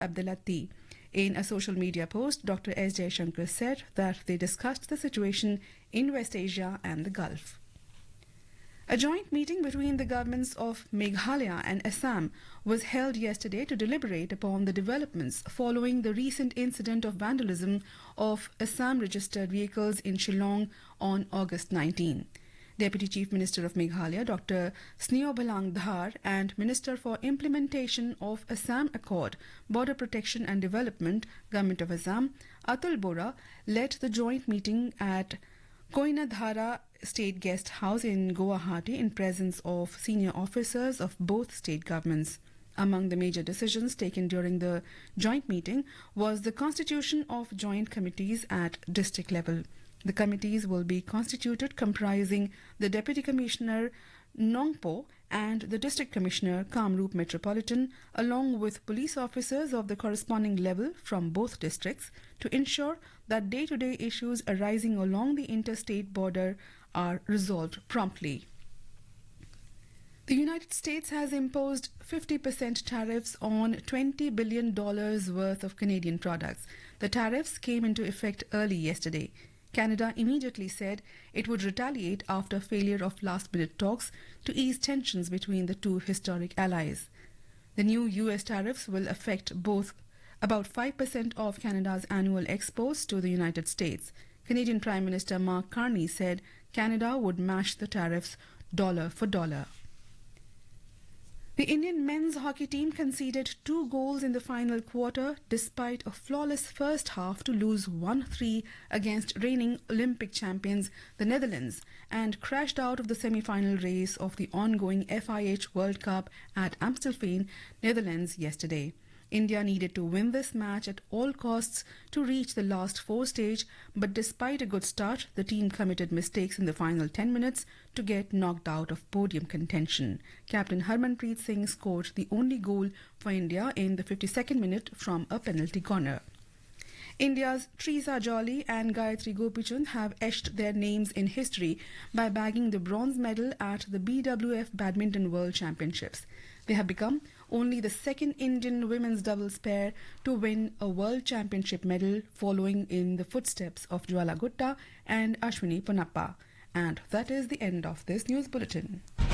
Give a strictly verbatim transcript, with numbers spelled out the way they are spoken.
Abdelati. In a social media post, Doctor S. Jaishankar said that they discussed the situation in West Asia and the Gulf. A joint meeting between the governments of Meghalaya and Assam was held yesterday to deliberate upon the developments following the recent incident of vandalism of Assam registered vehicles in Shillong on August nineteenth. Deputy Chief Minister of Meghalaya, Doctor Sneobhalang Dhar, and Minister for Implementation of Assam Accord, Border Protection and Development, Government of Assam, Atul Bora, led the joint meeting at Koinadhara State Guest House in Guwahati in presence of senior officers of both state governments. Among the major decisions taken during the joint meeting was the constitution of joint committees at district level. The committees will be constituted comprising the Deputy Commissioner Nongpo and the District Commissioner Kamrup Metropolitan, along with police officers of the corresponding level from both districts, to ensure that day-to-day issues arising along the interstate border are resolved promptly. The United States has imposed fifty percent tariffs on twenty billion dollars worth of Canadian products. The tariffs came into effect early yesterday. Canada immediately said it would retaliate after failure of last-minute talks to ease tensions between the two historic allies. The new U S tariffs will affect both about five percent of Canada's annual exports to the United States. Canadian Prime Minister Mark Carney said Canada would match the tariffs dollar for dollar. The Indian men's hockey team conceded two goals in the final quarter despite a flawless first half to lose one three against reigning Olympic champions the Netherlands and crashed out of the semi-final race of the ongoing F I H World Cup at Amstelveen, Netherlands yesterday. India needed to win this match at all costs to reach the last four stage, but despite a good start, the team committed mistakes in the final ten minutes to get knocked out of podium contention. Captain Harmanpreet Singh scored the only goal for India in the fifty-second minute from a penalty corner. India's Trisa Jolly and Gayatri Gopichand have etched their names in history by bagging the bronze medal at the B W F Badminton World Championships. They have become only the second Indian women's doubles pair to win a World Championship medal, following in the footsteps of Jwala Gutta and Ashwini Ponnappa. And that is the end of this news bulletin.